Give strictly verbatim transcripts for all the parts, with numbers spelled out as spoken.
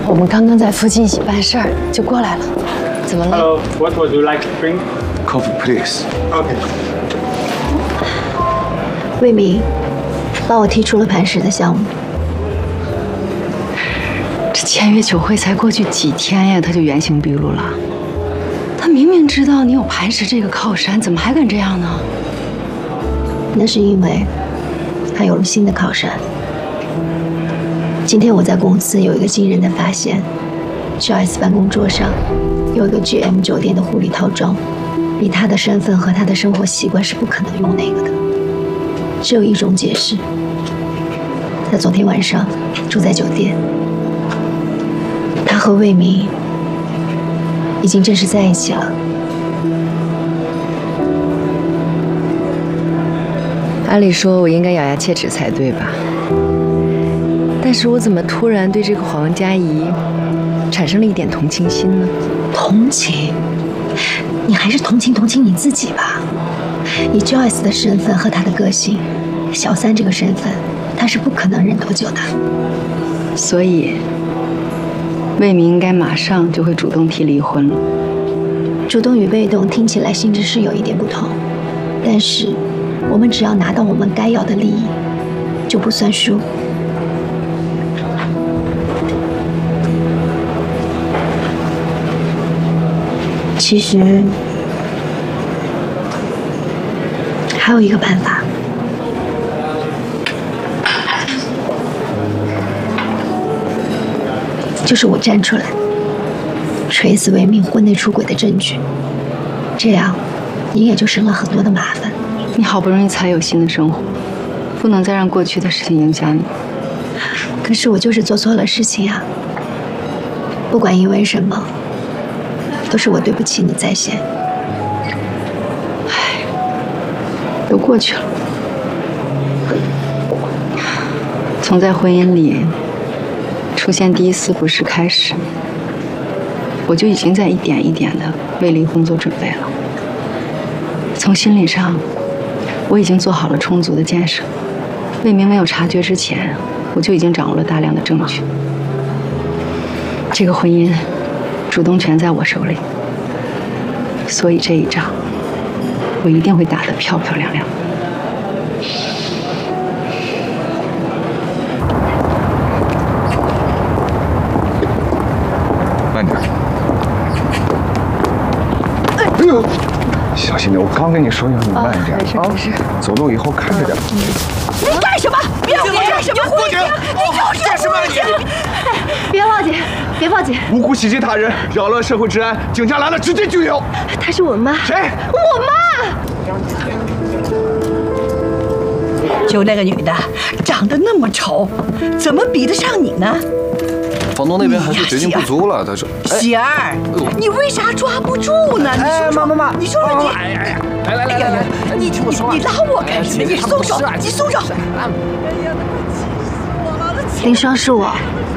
我们刚刚在附近一起办事儿，就过来了。怎么了 Hello, what would you like to drink? Coffee, please. Okay. 魏明帮我提出了磐石的项目。 这签约酒会才过去几天呀，他就原形毕露了。他明明知道你有磐石这个靠山，怎么还敢这样呢？ 那是因为他有了新的靠山。今天我在公司有一个惊人的发现 ，Joyce 办公桌上有一个 G M 酒店的护理套装，以他的身份和他的生活习惯是不可能用那个的。只有一种解释，他昨天晚上住在酒店，他和魏明已经正式在一起了。 按理说我应该咬牙切齿才对吧？但是我怎么突然对这个黄佳怡产生了一点同情心呢？ 同情？你还是同情同情你自己吧。以 Joyce 的身份和她的个性，小三这个身份，她是不可能忍多久的。 所以，魏明应该马上就会主动提离婚了。 主动与被动听起来性质是有一点不同，但是我们只要拿到我们该要的利益，就不算输。其实还有一个办法，就是我站出来，锤死魏明婚内出轨的证据，这样你也就省了很多的麻烦。 你好不容易才有新的生活，不能再让过去的事情影响你。 可是我就是做错了事情啊，不管因为什么，都是我对不起你在先。 唉，都过去了。从在婚姻里出现第一丝不适开始，我就已经在一点一点的为离婚做准备了。从心理上，我已经做好了充足的建设。魏明没有察觉之前，我就已经掌握了大量的证据。这个婚姻主动权在我手里，所以这一仗我一定会打得漂漂亮亮。 慢点。哎呦，小心点！我刚跟你说要你慢点啊！没事，走路以后看着点。 你干什么？别我干什么？报警！你就是干什么你？ 别报警！别报警！ 无故袭击他人，扰乱社会治安，警察来了直接拘留。 她是我妈。 谁？ 我妈。 就那个女的，长得那么丑，怎么比得上你呢？ 房东那边还说决定不租了，他说。 喜儿，你为啥抓不住呢？你说说， 妈妈妈， 你说说你， 哎呀呀，来来来来来， 你听我说， 你拉我干什么？你松手！你松手！ 林双是我，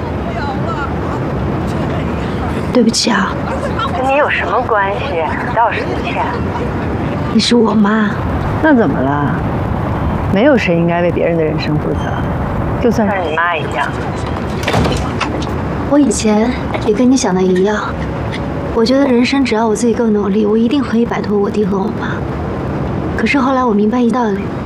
对不起啊。 跟你有什么关系？道什么歉？ 你是我妈。 那怎么了？没有谁应该为别人的人生负责，就算是你妈一样。 我以前也跟你想的一样，我觉得人生只要我自己够努力，我一定可以摆脱我弟和我妈。可是后来我明白一道理。